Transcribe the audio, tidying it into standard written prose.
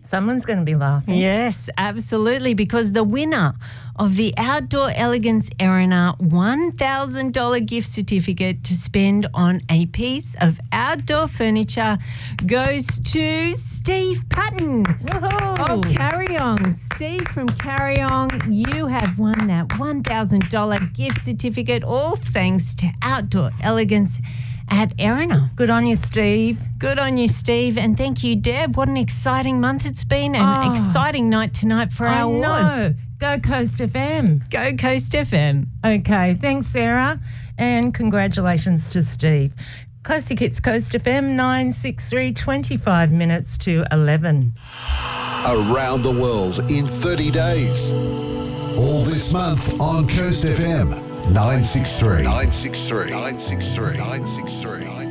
Someone's going to be laughing. Yes, absolutely, because the winner of the Outdoor Elegance Erina $1,000 gift certificate to spend on a piece of outdoor furniture goes to Steve Patton of Carryong. Steve from Carryong, you have won that $1,000 gift certificate, all thanks to Outdoor Elegance at Erina. Good on you, Steve. Good on you, Steve. And thank you, Deb. What an exciting month it's been. An exciting night tonight for our awards. I know. Go Coast FM. Go Coast FM. Okay. Thanks, Sarah. And congratulations to Steve. Classic Hits Coast FM 963, 25 minutes to 11. Around the world in 30 days. All this month on Coast FM 963. 963. 963. 963.